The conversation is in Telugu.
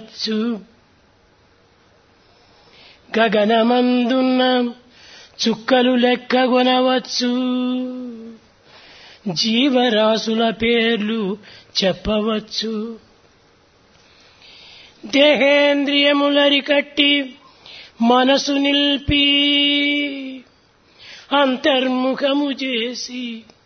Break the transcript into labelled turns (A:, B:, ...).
A: కొనవచ్చు, గగనమందున్న చుక్కలు లెక్కగొనవచ్చు, జీవరాశుల పేర్లు చెప్పవచ్చు. దేహేంద్రియములరికట్టి మనసు నిల్పి అంతర్ముఖము చేసి